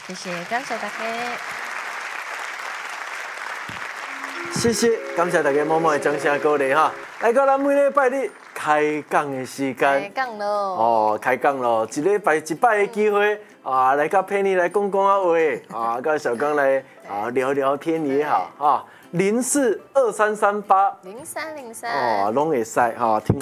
谢谢，感谢大家。 谢谢，感谢大家默默的掌声鼓励哈。来到咱每礼拜日开讲的时间， 开讲咯。 哦，开讲咯，一礼拜一摆的机会啊，来甲佩妮来讲讲话啊，甲小刚来聊聊天也好啊。042338 0303 哦，拢会使哈，听